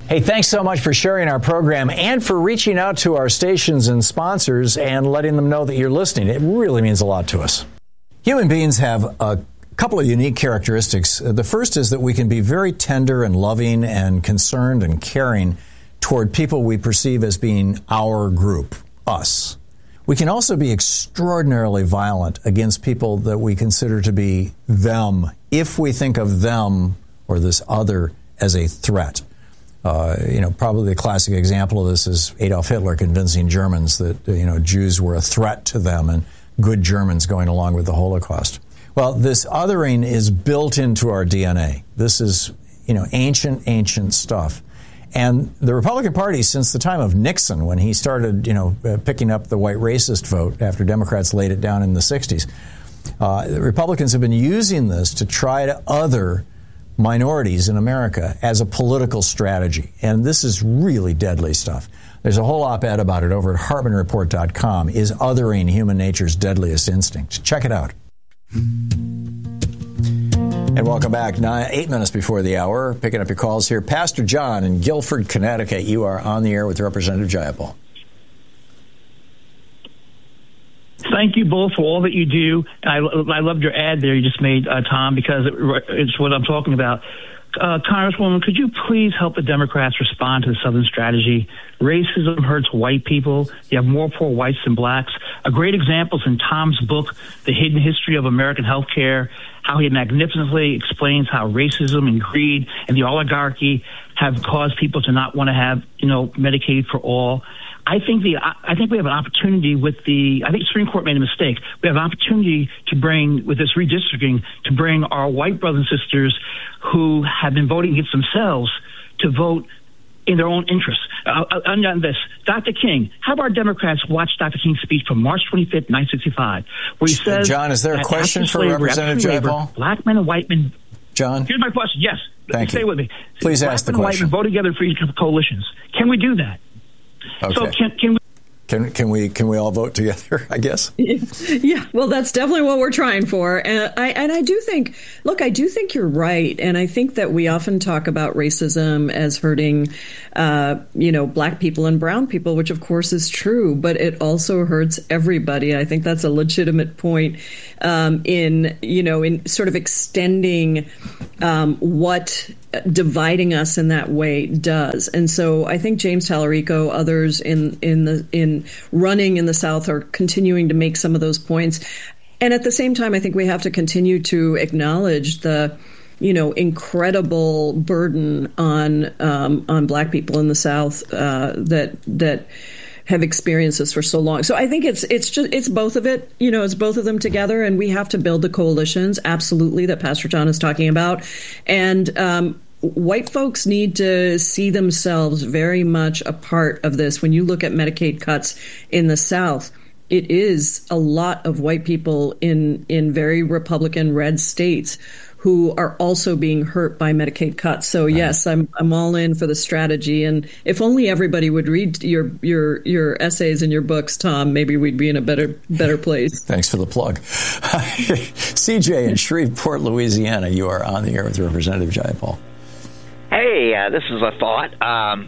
Hey, thanks so much for sharing our program and for reaching out to our stations and sponsors and letting them know that you're listening. It really means a lot to us. Human beings have a couple of unique characteristics. The first is that we can be very tender and loving and concerned and caring toward people we perceive as being our group, us. We can also be extraordinarily violent against people that we consider to be them, if we think of them or this other as a threat. Probably the classic example of this is Adolf Hitler convincing Germans that, Jews were a threat to them and good Germans going along with the Holocaust. Well, this othering is built into our DNA. This is, ancient stuff. And the Republican Party, since the time of Nixon, when he started, picking up the white racist vote after Democrats laid it down in the 60s, the Republicans have been using this to try to other minorities in America as a political strategy. And this is really deadly stuff. There's a whole op-ed about it over at HartmanReport.com. Is othering human nature's deadliest instinct? Check it out. And welcome back. 8 minutes before the hour, picking up your calls here. Pastor John in Guilford, Connecticut. You are on the air with Representative Jayapal. Thank you both for all that you do. I loved your ad there you just made, Tom, because it's what I'm talking about. Congresswoman, could you please help the Democrats respond to the Southern strategy? Racism hurts white people. You have more poor whites than blacks. A great example is in Tom's book, The Hidden History of American Healthcare, how he magnificently explains how racism and greed and the oligarchy have caused people to not want to have, Medicaid for all. I think we have an opportunity I think the Supreme Court made a mistake. We have an opportunity to bring, with this redistricting, to bring our white brothers and sisters who have been voting against themselves to vote in their own interests. On this, Dr. King, how about Democrats watch Dr. King's speech from March 25th, 1965, where he says... John, is there a question for Representative Jayapal? Black men and white men... John? Here's my question, yes. Thank you. Stay with me. Please ask the question. Black men and white men vote together for each coalitions. Can we do that? Okay. So can we all vote together, I guess? Yeah, well, that's definitely what we're trying for. And I do think you're right. And I think that we often talk about racism as hurting, black people and brown people, which of course is true, but it also hurts everybody. I think that's a legitimate point in sort of extending what dividing us in that way does. And so I think James Tallarico, others in running in the South are continuing to make some of those points. And at the same time, I think we have to continue to acknowledge the incredible burden on black people in the South that have experienced this for so long. So I think it's both of it, it's both of them together, and we have to build the coalitions, absolutely, that Pastor John is talking about. And white folks need to see themselves very much a part of this. When you look at Medicaid cuts in the South, it is a lot of white people in very Republican red states who are also being hurt by Medicaid cuts. So yes, I'm all in for the strategy. And if only everybody would read your essays and your books, Tom, maybe we'd be in a better place. Thanks for the plug. CJ in Shreveport, Louisiana, you are on the air with Representative Jayapal. Hey, this is a thought.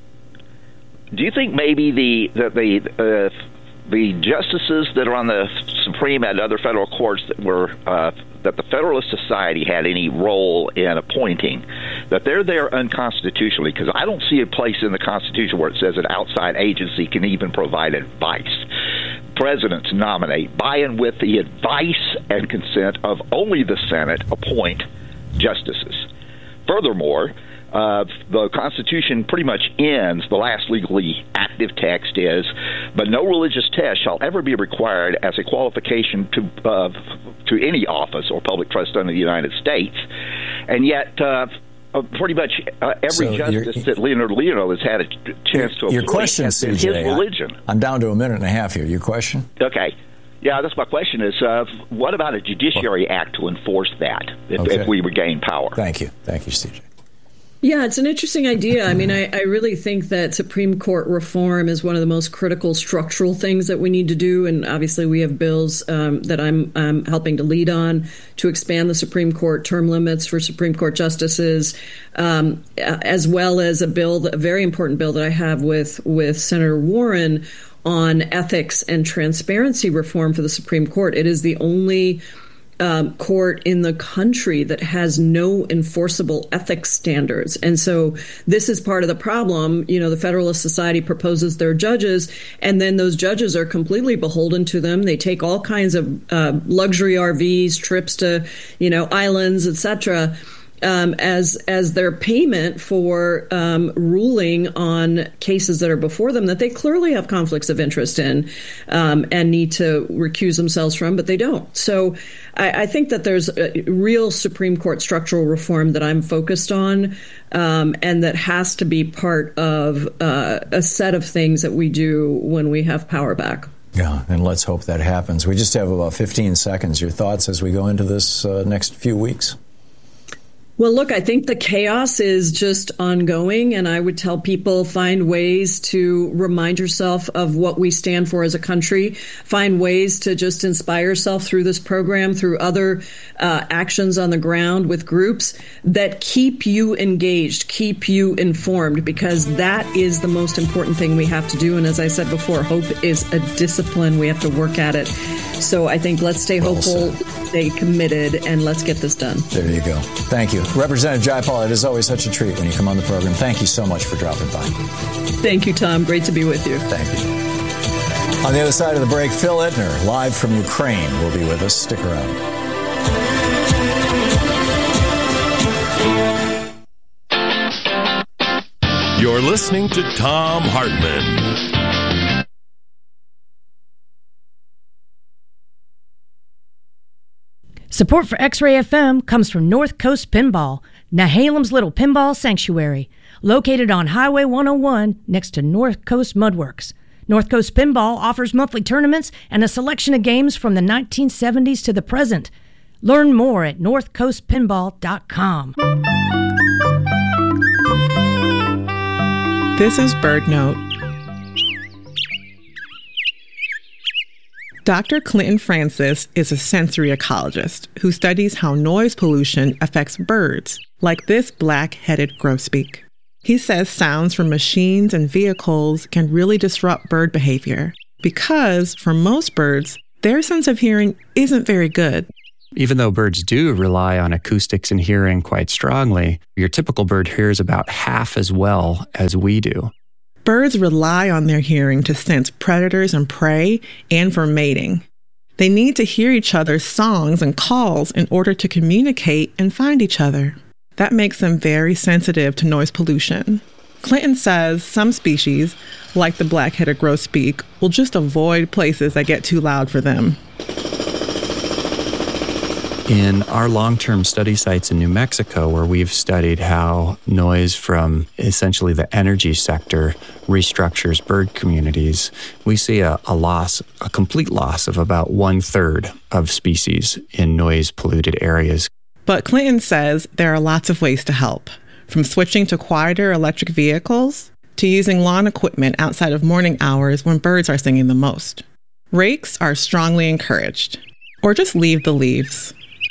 Do you think maybe the justices that are on the Supreme and other federal courts that the Federalist Society had any role in appointing, that they're there unconstitutionally? Because I don't see a place in the Constitution where it says an outside agency can even provide advice. Presidents nominate, by and with the advice and consent of only the Senate, appoint justices. Furthermore, the Constitution pretty much ends, the last legally active text is, but no religious test shall ever be required as a qualification to any office or public trust under the United States. And yet, pretty much every justice that Leonard Leo has had a chance to appoint question, has been his religion. I'm down to a minute and a half here. Your question? Okay. Yeah, that's my question is, what about a Judiciary Act to enforce that if we regain power? Thank you. Thank you, CJ. Yeah, it's an interesting idea. I mean, I really think that Supreme Court reform is one of the most critical structural things that we need to do. And obviously, we have bills that I'm helping to lead on to expand the Supreme Court term limits for Supreme Court justices, as well as a very important bill that I have with Senator Warren on ethics and transparency reform for the Supreme Court. It is the only court in the country that has no enforceable ethics standards. And so this is part of the problem. You know, the Federalist Society proposes their judges, and then those judges are completely beholden to them. They take all kinds of luxury RVs, trips to, islands, etc., as their payment for ruling on cases that are before them that they clearly have conflicts of interest in and need to recuse themselves from, but they don't. So I think that there's a real Supreme Court structural reform that I'm focused on, and that has to be part of a set of things that we do when we have power back. Yeah, and let's hope that happens. We just have about 15 seconds. Your thoughts as we go into this next few weeks? Well, look, I think the chaos is just ongoing, and I would tell people find ways to remind yourself of what we stand for as a country, find ways to just inspire yourself through this program, through other actions on the ground with groups that keep you engaged, keep you informed, because that is the most important thing we have to do. And as I said before, hope is a discipline. We have to work at it. So I think let's stay hopeful, stay committed, and let's get this done. There you go. Thank you. Representative Jayapal, it is always such a treat when you come on the program. Thank you so much for dropping by. Thank you, Tom. Great to be with you. Thank you. On the other side of the break, Phil Ittner, live from Ukraine, will be with us. Stick around. You're listening to Thom Hartmann. Support for X-Ray FM comes from North Coast Pinball, Nehalem's little pinball sanctuary, located on Highway 101 next to North Coast Mudworks. North Coast Pinball offers monthly tournaments and a selection of games from the 1970s to the present. Learn more at northcoastpinball.com. This is Bird Note. Dr. Clinton Francis is a sensory ecologist who studies how noise pollution affects birds, like this black-headed grosbeak. He says sounds from machines and vehicles can really disrupt bird behavior because, for most birds, their sense of hearing isn't very good. Even though birds do rely on acoustics and hearing quite strongly, your typical bird hears about half as well as we do. Birds rely on their hearing to sense predators and prey and for mating. They need to hear each other's songs and calls in order to communicate and find each other. That makes them very sensitive to noise pollution. Clinton says some species, like the black-headed grosbeak, will just avoid places that get too loud for them. In our long-term study sites in New Mexico, where we've studied how noise from essentially the energy sector restructures bird communities, we see a complete loss of about 1/3 of species in noise-polluted areas. But Clinton says there are lots of ways to help, from switching to quieter electric vehicles to using lawn equipment outside of morning hours when birds are singing the most. Rakes are strongly encouraged, or just leave the leaves.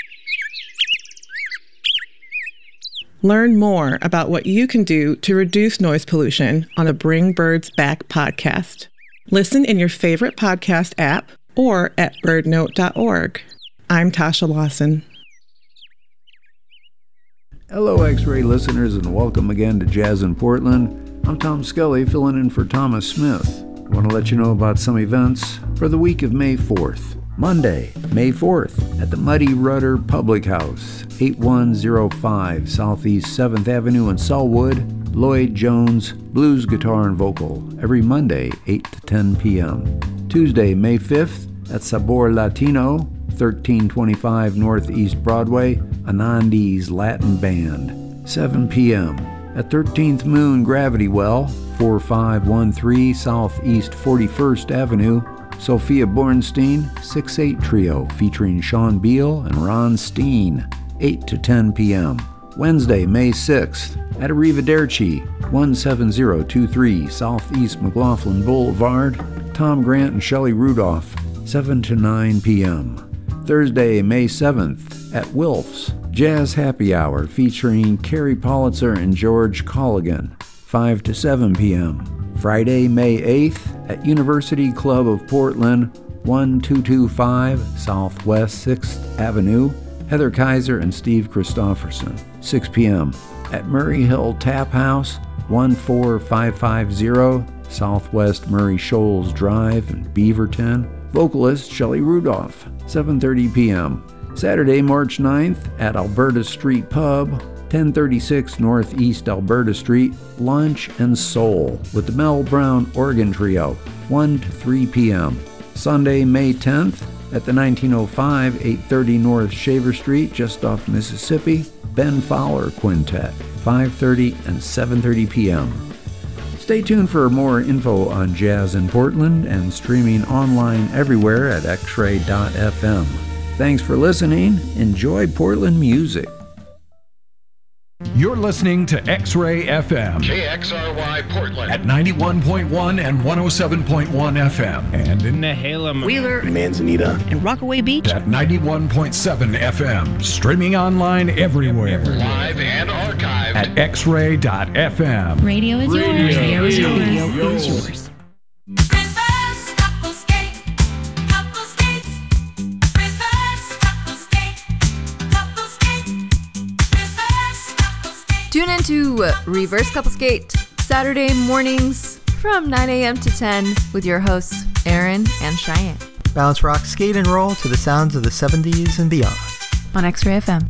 Learn more about what you can do to reduce noise pollution on the Bring Birds Back podcast. Listen in your favorite podcast app or at birdnote.org. I'm Tasha Lawson. Hello, X-Ray listeners, and welcome again to Jazz in Portland. I'm Tom Scully, filling in for Thomas Smith. I want to let you know about some events for the week of May 4th. Monday, May 4th, at the Muddy Rudder Public House, 8105 Southeast 7th Avenue in Sellwood, Lloyd Jones, blues guitar and vocal, every Monday, 8 to 10 p.m. Tuesday, May 5th, at Sabor Latino, 1325 Northeast Broadway, Anandi's Latin Band, 7 p.m. At 13th Moon Gravity Well, 4513 Southeast 41st Avenue, Sophia Bornstein, 6/8 Trio, featuring Sean Beal and Ron Steen, 8 to 10 p.m. Wednesday, May 6th, at Arrivederci, 17023 Southeast McLaughlin Boulevard. Tom Grant and Shelley Rudolph, 7 to 9 p.m. Thursday, May 7th at Wilf's, Jazz Happy Hour featuring Carrie Politzer and George Colligan, 5 to 7 p.m. Friday, May 8th at University Club of Portland, 1225 Southwest 6th Avenue, Heather Kaiser and Steve Christofferson, 6 p.m. at Murray Hill Tap House, 14550 Southwest Murray Shoals Drive in Beaverton. Vocalist Shelley Rudolph, 7:30 p.m. Saturday, March 9th at Alberta Street Pub, 1036 Northeast Alberta Street, Lunch and Soul with the Mel Brown Organ Trio, 1 to 3 p.m. Sunday, May 10th at the 1905 830 North Shaver Street, just off Mississippi, Ben Fowler Quintet, 5:30 and 7:30 p.m. Stay tuned for more info on jazz in Portland and streaming online everywhere at xray.fm. Thanks for listening. Enjoy Portland music. You're listening to X-Ray FM, KXRY Portland at 91.1 and 107.1 FM, and in Nehalem, Wheeler, Manzanita, and Rockaway Beach at 91.7 FM. Streaming online everywhere, live and archived at xray.fm. Radio is yours. Radio is yours. Tune into Reverse Couple Skate Saturday mornings from 9 a.m. to 10 with your hosts, Aaron and Cheyenne. Bounce, rock, skate, and roll to the sounds of the 70s and beyond. On X-Ray FM.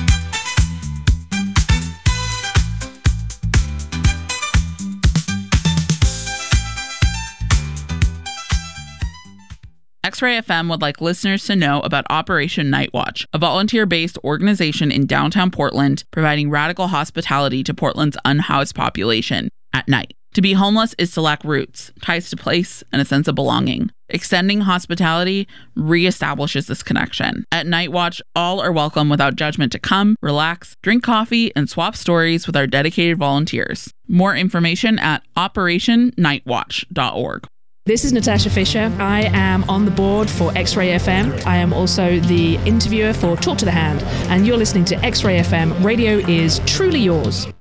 X-Ray FM would like listeners to know about Operation Night Watch, a volunteer-based organization in downtown Portland providing radical hospitality to Portland's unhoused population at night. To be homeless is to lack roots, ties to place, and a sense of belonging. Extending hospitality reestablishes this connection. At Night Watch, all are welcome without judgment to come, relax, drink coffee, and swap stories with our dedicated volunteers. More information at operationnightwatch.org. This is Natasha Fisher. I am on the board for X-Ray FM. I am also the interviewer for Talk to the Hand. And you're listening to X-Ray FM. Radio is truly yours.